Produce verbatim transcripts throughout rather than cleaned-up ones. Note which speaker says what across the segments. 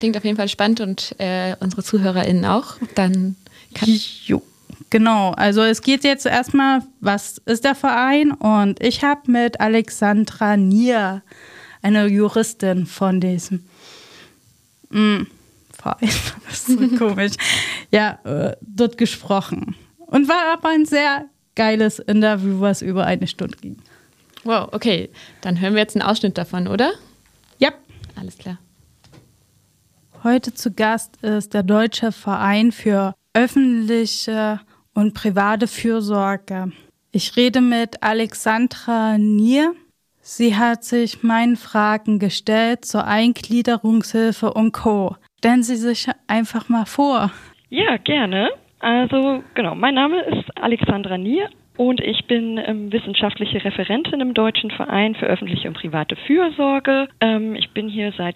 Speaker 1: Klingt auf jeden Fall spannend und äh, unsere ZuhörerInnen auch. Dann kann
Speaker 2: jo. Genau, also es geht jetzt erstmal, was ist der Verein? Und ich habe mit Alexandra Nier, eine Juristin von diesem mh, Verein, das ist so komisch, ja, äh, dort gesprochen. Und war aber ein sehr geiles Interview, was über eine Stunde ging.
Speaker 1: Wow, okay, dann hören wir jetzt einen Ausschnitt davon, oder?
Speaker 2: Ja.
Speaker 1: Alles klar.
Speaker 2: Heute zu Gast ist der Deutsche Verein für öffentliche und private Fürsorge. Ich rede mit Alexandra Nier. Sie hat sich meinen Fragen gestellt zur Eingliederungshilfe und Co. Stellen Sie sich einfach mal vor.
Speaker 3: Ja, gerne. Also genau, mein Name ist Alexandra Nier und ich bin ähm, wissenschaftliche Referentin im Deutschen Verein für öffentliche und private Fürsorge. Ähm, ich bin hier seit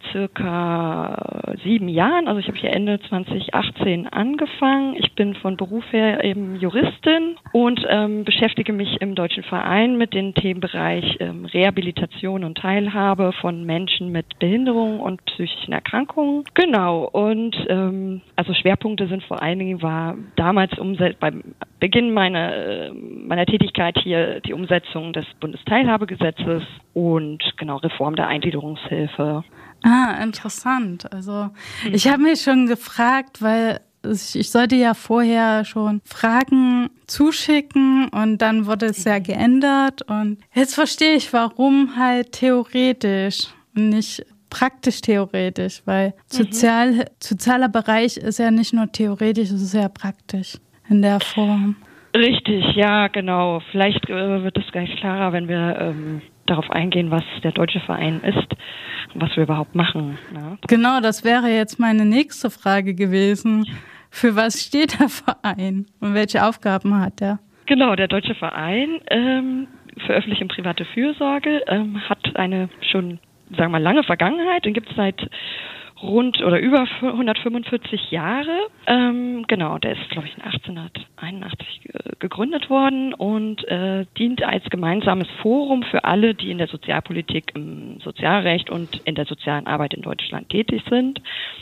Speaker 3: circa sieben Jahren, also ich habe hier Ende zwanzig achtzehn angefangen. Ich bin von Beruf her eben Juristin und ähm, beschäftige mich im Deutschen Verein mit dem Themenbereich ähm, Rehabilitation und Teilhabe von Menschen mit Behinderungen und psychischen Erkrankungen. Genau, und ähm, also Schwerpunkte sind vor allen Dingen, war damals umset- beim Beginn meiner äh, meiner Tätigkeit hier die Umsetzung des Bundesteilhabegesetzes und genau Reform der Eingliederungshilfe.
Speaker 2: Ah, interessant. Also mhm. ich habe mich schon gefragt, weil ich, ich sollte ja vorher schon Fragen zuschicken und dann wurde es ja geändert und jetzt verstehe ich, warum halt theoretisch und nicht praktisch theoretisch, weil mhm. sozial, sozialer Bereich ist ja nicht nur theoretisch, es ist ja praktisch in der Form.
Speaker 3: Richtig, ja, genau. Vielleicht äh, wird es gleich klarer, wenn wir ähm, darauf eingehen, was der Deutsche Verein ist und was wir überhaupt machen. Ne?
Speaker 2: Genau, das wäre jetzt meine nächste Frage gewesen. Für was steht der Verein und welche Aufgaben hat er?
Speaker 3: Genau, der Deutsche Verein ähm, für öffentliche und private Fürsorge ähm, hat eine schon, sagen wir mal, lange Vergangenheit. Den gibt es seit rund oder über hundertfünfundvierzig Jahre. Ähm, genau, der ist, glaube ich, in achtzehnhunderteinundachtzig äh, gegründet worden und äh, dient als gemeinsames Forum für alle, die in der Sozialpolitik, im Sozialrecht und in der sozialen Arbeit in Deutschland tätig sind.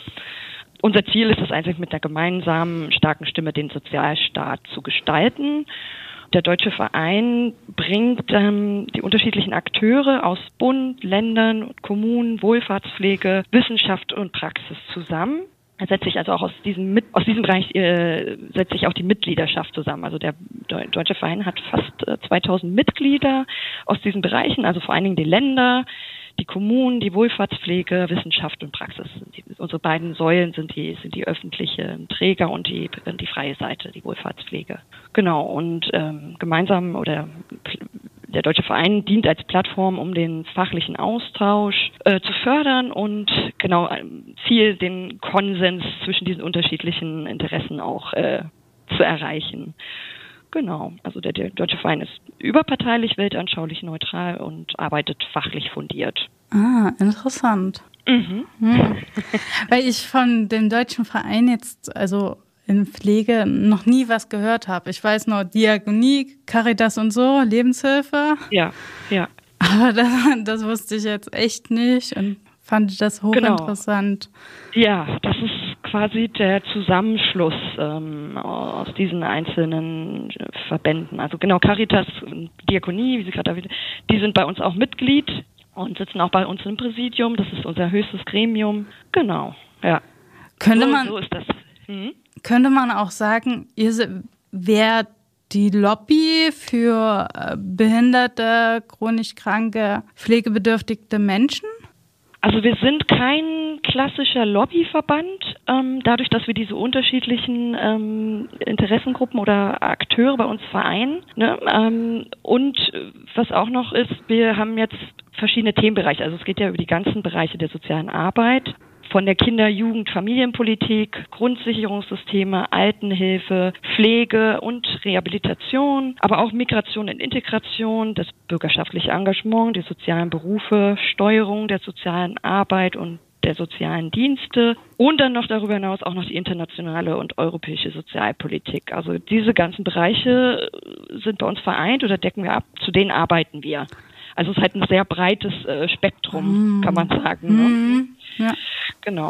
Speaker 3: Unser Ziel ist es eigentlich, mit einer gemeinsamen, starken Stimme den Sozialstaat zu gestalten. Der Deutsche Verein bringt ähm, die unterschiedlichen Akteure aus Bund, Ländern, Kommunen, Wohlfahrtspflege, Wissenschaft und Praxis zusammen. Er setzt sich also auch aus diesem, aus diesem Bereich äh, setzt sich auch die Mitgliedschaft zusammen. Also der Deutsche Verein hat fast äh, zweitausend Mitglieder aus diesen Bereichen, also vor allen Dingen die Länder, die Kommunen, die Wohlfahrtspflege, Wissenschaft und Praxis. Die, unsere beiden Säulen sind die, sind die öffentlichen Träger und die, die freie Seite, die Wohlfahrtspflege. Genau, und ähm, gemeinsam oder der Deutsche Verein dient als Plattform, um den fachlichen Austausch äh, zu fördern und genau Ziel, den Konsens zwischen diesen unterschiedlichen Interessen auch äh, zu erreichen. Genau, also der, der Deutsche Verein ist überparteilich, weltanschaulich neutral und arbeitet fachlich fundiert.
Speaker 2: Ah, interessant.
Speaker 3: Mhm.
Speaker 2: Hm. Weil ich von dem Deutschen Verein jetzt, also in Pflege, noch nie was gehört habe. Ich weiß nur Diakonie, Caritas und so, Lebenshilfe.
Speaker 3: Ja, ja.
Speaker 2: Aber das, das wusste ich jetzt echt nicht und fand das hochinteressant.
Speaker 3: Genau. Ja, das ist quasi der Zusammenschluss ähm, aus diesen einzelnen Verbänden. Also genau, Caritas und Diakonie, wie Sie gerade erwähnt, die sind bei uns auch Mitglied und sitzen auch bei uns im Präsidium. Das ist unser höchstes Gremium. Genau, ja.
Speaker 2: Könnte
Speaker 3: so,
Speaker 2: man,
Speaker 3: so ist das. Hm?
Speaker 2: Könnte man auch sagen, ihr wärt die Lobby für behinderte, chronisch kranke, pflegebedürftige Menschen?
Speaker 3: Also wir sind kein klassischer Lobbyverband, ähm, dadurch, dass wir diese unterschiedlichen ähm, Interessengruppen oder Akteure bei uns vereinen. Ne? Ähm, und was auch noch ist, wir haben jetzt verschiedene Themenbereiche. Also es geht ja über die ganzen Bereiche der sozialen Arbeit. Von der Kinder-, Jugend-, Familienpolitik, Grundsicherungssysteme, Altenhilfe, Pflege und Rehabilitation, aber auch Migration und Integration, das bürgerschaftliche Engagement, die sozialen Berufe, Steuerung der sozialen Arbeit und der sozialen Dienste und dann noch darüber hinaus auch noch die internationale und europäische Sozialpolitik. Also diese ganzen Bereiche sind bei uns vereint oder decken wir ab, zu denen arbeiten wir. Also es ist halt ein sehr breites äh, Spektrum, mm. kann man sagen.
Speaker 2: Mm.
Speaker 3: Ne?
Speaker 2: Ja.
Speaker 3: Genau.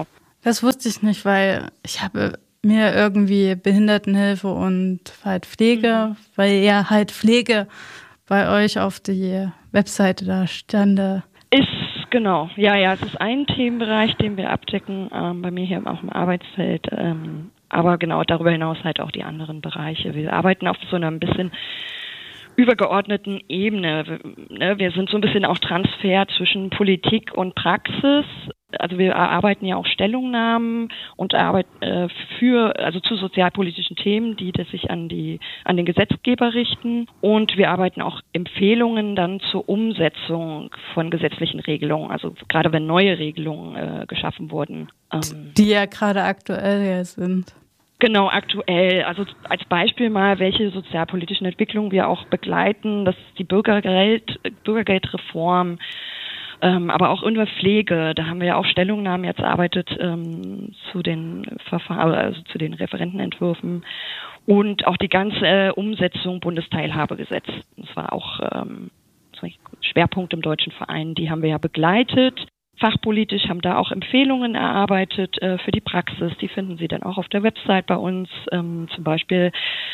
Speaker 2: Das wusste ich nicht, weil ich habe mir irgendwie Behindertenhilfe und halt Pflege, mhm. weil ja halt Pflege bei euch auf die Webseite da stand.
Speaker 3: Ist, genau. Ja, ja, es ist ein Themenbereich, den wir abdecken, ähm, bei mir hier auch im Arbeitsfeld. Ähm, aber genau, darüber hinaus halt auch die anderen Bereiche. Wir arbeiten auf so einer ein bisschen übergeordneten Ebene. Wir sind so ein bisschen auch Transfer zwischen Politik und Praxis. Also wir erarbeiten ja auch Stellungnahmen und arbeiten äh, für, also zu sozialpolitischen Themen, die das sich an die, an den Gesetzgeber richten. Und wir arbeiten auch Empfehlungen dann zur Umsetzung von gesetzlichen Regelungen. Also gerade wenn neue Regelungen äh, geschaffen wurden.
Speaker 2: Ähm, die ja gerade aktuell ja sind.
Speaker 3: Genau, aktuell. Also als Beispiel mal, welche sozialpolitischen Entwicklungen wir auch begleiten. Das ist die Bürgergeld, Bürgergeldreform, ähm, aber auch in der Pflege. Da haben wir ja auch Stellungnahmen jetzt erarbeitet ähm, zu den Verfahren, also zu den Referentenentwürfen und auch die ganze äh, Umsetzung Bundesteilhabegesetz. Das war auch ähm, Schwerpunkt im Deutschen Verein. Die haben wir ja begleitet. Fachpolitisch haben da auch Empfehlungen erarbeitet äh, für die Praxis. Die finden Sie dann auch auf der Website bei uns, ähm, zum Beispiel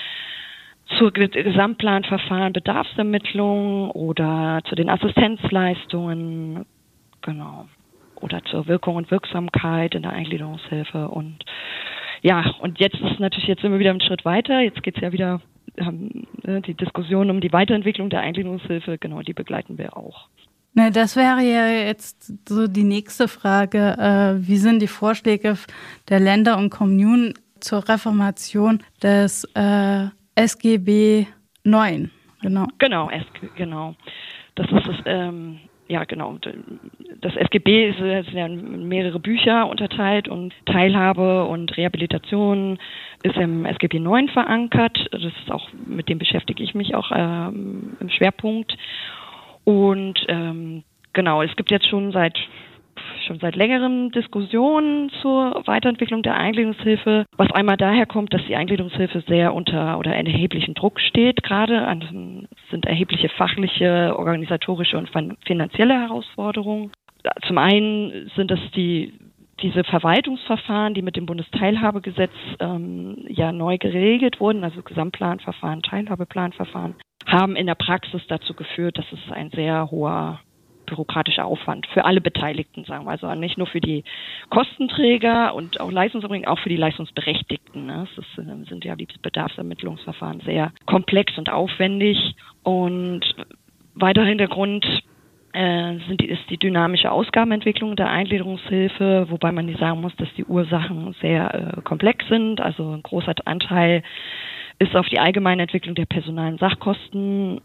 Speaker 3: zur Gesamtplanverfahren, Bedarfsermittlung oder zu den Assistenzleistungen, genau, oder zur Wirkung und Wirksamkeit in der Eingliederungshilfe. Und ja, und jetzt ist natürlich, jetzt sind wir wieder einen Schritt weiter. Jetzt geht es ja wieder, haben, äh, die Diskussion um die Weiterentwicklung der Eingliederungshilfe, genau, die begleiten wir auch.
Speaker 2: Na, das wäre ja jetzt so die nächste Frage. Äh, wie sind die Vorschläge der Länder und Kommunen zur Reformation des äh, S G B neun? Genau.
Speaker 3: Genau, genau. Das ist das, ähm, ja genau. Das S G B ist, ist ja in mehrere Bücher unterteilt und Teilhabe und Rehabilitation ist im S G B neun verankert. Das ist auch, mit dem beschäftige ich mich auch ähm, im Schwerpunkt. Und ähm, genau, es gibt jetzt schon seit schon seit längerem Diskussionen zur Weiterentwicklung der Eingliederungshilfe, was einmal daher kommt, dass die Eingliederungshilfe sehr unter oder in erheblichen Druck steht gerade. Es sind erhebliche fachliche, organisatorische und finanzielle Herausforderungen. Zum einen sind es die diese Verwaltungsverfahren, die mit dem Bundesteilhabegesetz ähm, ja neu geregelt wurden, also Gesamtplanverfahren, Teilhabeplanverfahren, haben in der Praxis dazu geführt, dass es ein sehr hoher bürokratischer Aufwand für alle Beteiligten, sagen wir, also nicht nur für die Kostenträger und auch Leistungserbringer, auch für die Leistungsberechtigten. Ne? Das ist, sind ja die Bedarfsermittlungsverfahren sehr komplex und aufwendig. Und weiter Hintergrund äh, sind die, ist die dynamische Ausgabenentwicklung der Eingliederungshilfe, wobei man nicht sagen muss, dass die Ursachen sehr äh, komplex sind. Also ein großer Anteil ist auf die allgemeine Entwicklung der personalen Sachkosten,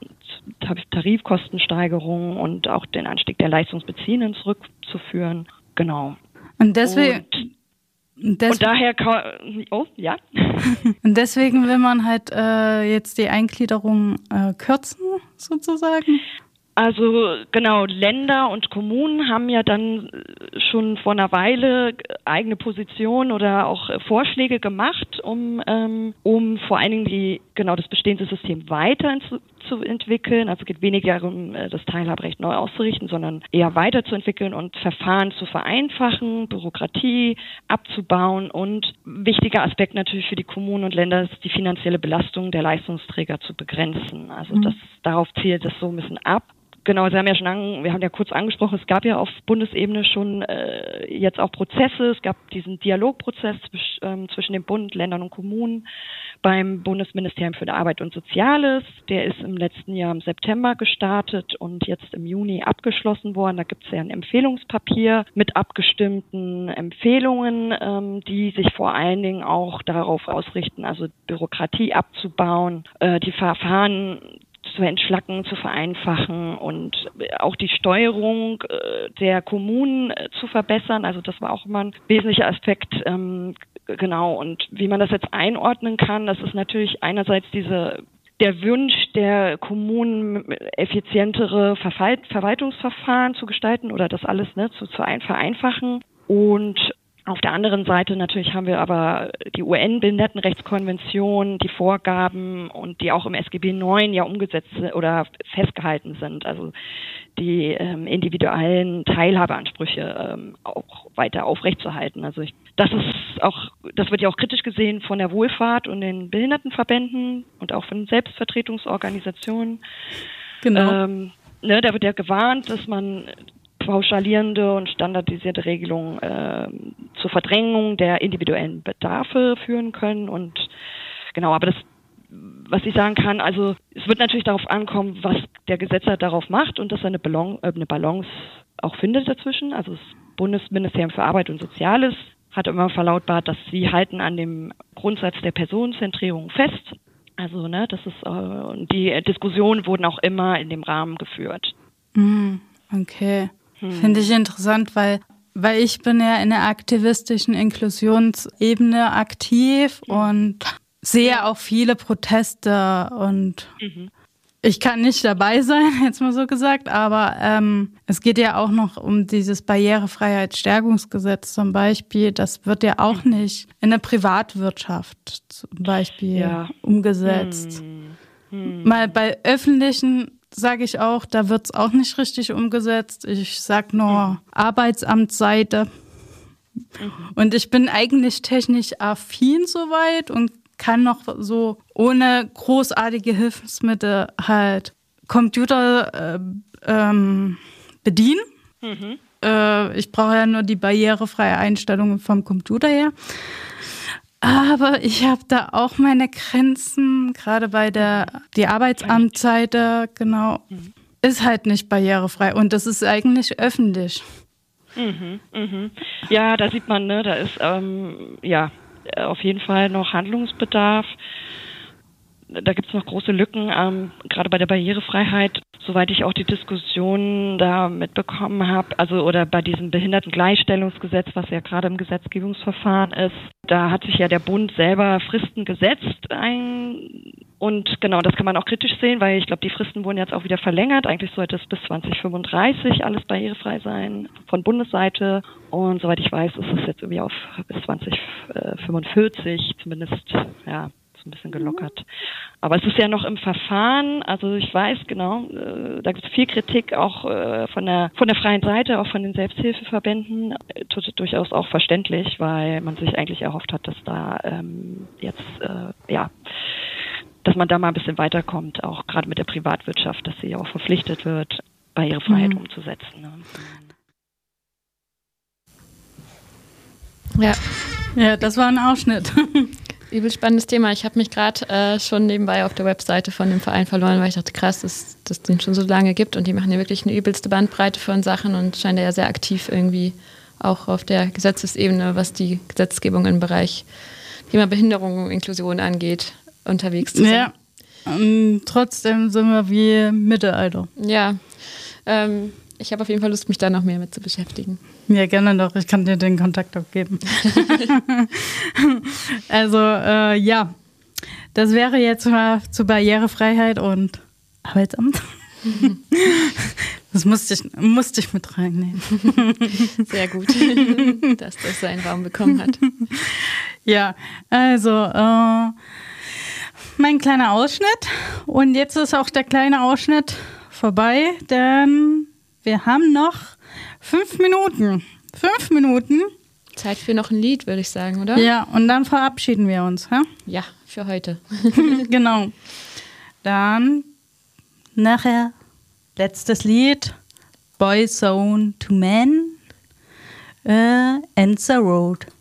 Speaker 3: Tarifkostensteigerung und auch den Anstieg der Leistungsbeziehenden zurückzuführen. Genau.
Speaker 2: Und deswegen...
Speaker 3: Und, des- und daher, oh, ja.
Speaker 2: Und deswegen will man halt äh, jetzt die Eingliederung äh, kürzen, sozusagen?
Speaker 3: Also genau, Länder und Kommunen haben ja dann schon vor einer Weile eigene Positionen oder auch Vorschläge gemacht, um ähm, um vor allen Dingen die genau das bestehende System weiter zu, zu entwickeln. Also es geht weniger darum, das Teilhaberecht neu auszurichten, sondern eher weiterzuentwickeln und Verfahren zu vereinfachen, Bürokratie abzubauen und wichtiger Aspekt natürlich für die Kommunen und Länder ist die finanzielle Belastung der Leistungsträger zu begrenzen. Also das darauf zielt es so ein bisschen ab. Genau, Sie haben ja schon, an, wir haben ja kurz angesprochen, es gab ja auf Bundesebene schon äh, jetzt auch Prozesse. Es gab diesen Dialogprozess zwisch, ähm, zwischen dem Bund, Ländern und Kommunen beim Bundesministerium für Arbeit und Soziales. Der ist im letzten Jahr im September gestartet und jetzt im Juni abgeschlossen worden. Da gibt es ja ein Empfehlungspapier mit abgestimmten Empfehlungen, ähm, die sich vor allen Dingen auch darauf ausrichten, also Bürokratie abzubauen, äh, die Verfahren zu entschlacken, zu vereinfachen und auch die Steuerung äh, der Kommunen äh, zu verbessern. Also das war auch immer ein wesentlicher Aspekt. Ähm, genau. Und wie man das jetzt einordnen kann, das ist natürlich einerseits diese der Wunsch der Kommunen, effizientere Verwalt- Verwaltungsverfahren zu gestalten oder das alles ne, zu, zu ein- vereinfachen und Auf der anderen Seite natürlich haben wir aber die U N-Behindertenrechtskonvention, die Vorgaben und die auch im S G B neun ja umgesetzt oder festgehalten sind, also die ähm, individuellen Teilhabeansprüche ähm, auch weiter aufrechtzuerhalten. Also ich, das ist auch, das wird ja auch kritisch gesehen von der Wohlfahrt und den Behindertenverbänden und auch von Selbstvertretungsorganisationen.
Speaker 2: Genau.
Speaker 3: Ähm, ne, da wird ja gewarnt, dass man pauschalierende und standardisierte Regelungen äh, zur Verdrängung der individuellen Bedarfe führen können. Und genau, aber das, was ich sagen kann, also es wird natürlich darauf ankommen, was der Gesetzer darauf macht und dass er eine, Ballon, äh, eine Balance auch findet dazwischen. Also das Bundesministerium für Arbeit und Soziales hat immer verlautbart, dass sie halten an dem Grundsatz der Personenzentrierung fest. Also ne, das ist äh, die Diskussionen wurden auch immer in dem Rahmen geführt.
Speaker 2: Mm, okay. Hm. Finde ich interessant, weil, weil ich bin ja in der aktivistischen Inklusionsebene aktiv mhm. und sehe auch viele Proteste und mhm. ich kann nicht dabei sein, jetzt mal so gesagt, aber ähm, es geht ja auch noch um dieses Barrierefreiheitsstärkungsgesetz zum Beispiel. Das wird ja auch mhm. nicht in der Privatwirtschaft zum Beispiel ja. umgesetzt. Mhm. Mal bei öffentlichen sage ich auch, da wird es auch nicht richtig umgesetzt. Ich sag nur mhm. Arbeitsamtsseite. Mhm. Und ich bin eigentlich technisch affin soweit und kann noch so ohne großartige Hilfsmittel halt Computer äh, ähm, bedienen. Mhm. Äh, ich brauche ja nur die barrierefreie Einstellung vom Computer her. Aber ich habe da auch meine Grenzen, gerade bei der die Arbeitsamtsseite, genau, mhm. ist halt nicht barrierefrei und das ist eigentlich öffentlich.
Speaker 3: Mhm, mhm. Ja, da sieht man, ne, da ist ähm, ja auf jeden Fall noch Handlungsbedarf. Da gibt es noch große Lücken, ähm, gerade bei der Barrierefreiheit, soweit ich auch die Diskussion da mitbekommen habe, also oder bei diesem Behindertengleichstellungsgesetz, was ja gerade im Gesetzgebungsverfahren ist, da hat sich ja der Bund selber Fristen gesetzt ein, und genau, das kann man auch kritisch sehen, weil ich glaube, die Fristen wurden jetzt auch wieder verlängert. Eigentlich sollte es bis zwanzig fünfunddreißig alles barrierefrei sein von Bundesseite und soweit ich weiß, ist es jetzt irgendwie auf bis zwanzig fünfundvierzig zumindest, ja, ein bisschen gelockert. Aber es ist ja noch im Verfahren, also ich weiß genau, äh, da gibt es viel Kritik auch äh, von der von der freien Seite, auch von den Selbsthilfeverbänden, äh, durchaus auch verständlich, weil man sich eigentlich erhofft hat, dass da ähm, jetzt, äh, ja, dass man da mal ein bisschen weiterkommt, auch gerade mit der Privatwirtschaft, dass sie ja auch verpflichtet wird, Barrierefreiheit mhm. umzusetzen. Ne?
Speaker 2: Ja. Ja, das war ein Ausschnitt.
Speaker 1: Übel spannendes Thema. Ich habe mich gerade äh, schon nebenbei auf der Webseite von dem Verein verloren, weil ich dachte, krass, dass es den schon so lange gibt und die machen ja wirklich eine übelste Bandbreite von Sachen und scheinen ja sehr aktiv irgendwie auch auf der Gesetzesebene, was die Gesetzgebung im Bereich Thema Behinderung und Inklusion angeht, unterwegs zu sein.
Speaker 2: Ja, ähm, trotzdem sind wir wie Mittelalter.
Speaker 1: Ja, ähm, ich habe auf jeden Fall Lust, mich da noch mehr mit zu beschäftigen.
Speaker 2: Ja, gerne doch. Ich kann dir den Kontakt auch geben. Also, äh, ja, das wäre jetzt mal zu Barrierefreiheit und Arbeitsamt. Das musste ich, musste ich mit reinnehmen.
Speaker 1: Sehr gut, dass das seinen Raum bekommen hat.
Speaker 2: Ja, also, äh, mein kleiner Ausschnitt. Und jetzt ist auch der kleine Ausschnitt vorbei, denn wir haben noch fünf Minuten. Fünf Minuten.
Speaker 1: Zeit für noch ein Lied, würde ich sagen, oder?
Speaker 2: Ja, und dann verabschieden wir uns. Hä?
Speaker 1: Ja, für heute.
Speaker 2: Genau. Dann nachher letztes Lied. Boyzone to Men. Uh, and the Road.